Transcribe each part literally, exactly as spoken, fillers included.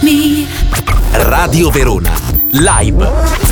me. Radio Verona Live.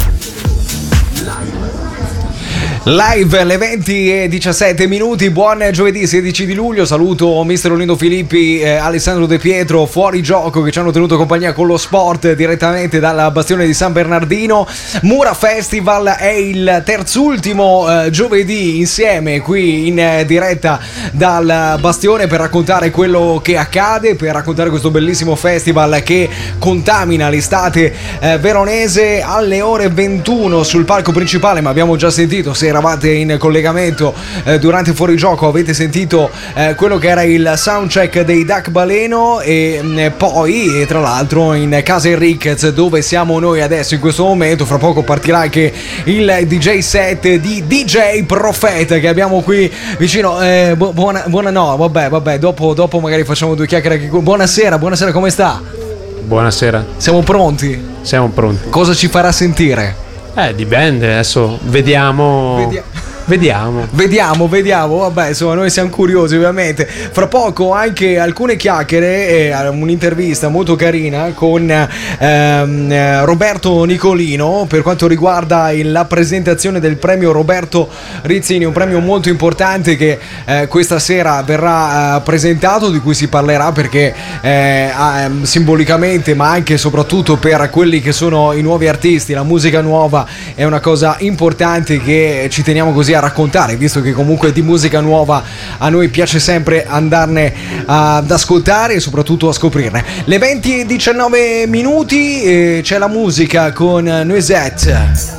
Live alle venti e diciassette minuti, buon giovedì sedici di luglio, saluto mister Olindo Filippi, eh, Alessandro De Pietro, fuori gioco, che ci hanno tenuto compagnia con lo sport direttamente dalla Bastione di San Bernardino. Mura Festival è il terzultimo eh, giovedì insieme qui in eh, diretta dal Bastione per raccontare quello che accade, per raccontare questo bellissimo festival che contamina l'estate eh, veronese. Alle ore ventuno sul palco principale, ma abbiamo già sentito, se eravate in collegamento eh, durante fuori gioco avete sentito eh, quello che era il soundcheck dei Duck Baleno e eh, poi e tra l'altro in Casa Enriquez, dove siamo noi adesso in questo momento, fra poco partirà anche il D J set di D J Profeta che abbiamo qui vicino. eh, bu- buona, buona no vabbè vabbè dopo, dopo magari facciamo due chiacchiere. Buonasera, buonasera, come sta? Buonasera. Siamo pronti? Siamo pronti. Cosa ci farà sentire? Eh, dipende, adesso vediamo. Vediamo. Vediamo. Vediamo, vediamo, vabbè, insomma, noi siamo curiosi ovviamente. Fra poco anche alcune chiacchiere e un'intervista molto carina con ehm, Roberto Nicolino per quanto riguarda il, la presentazione del premio Roberto Rizzini, un premio molto importante che eh, questa sera verrà eh, presentato, di cui si parlerà perché eh, eh, simbolicamente, ma anche e soprattutto per quelli che sono i nuovi artisti, la musica nuova è una cosa importante che ci teniamo così a raccontare, visto che comunque di musica nuova a noi piace sempre andarne ad ascoltare e soprattutto a scoprirne. Le venti e diciannove minuti, eh, c'è la musica con Noisette.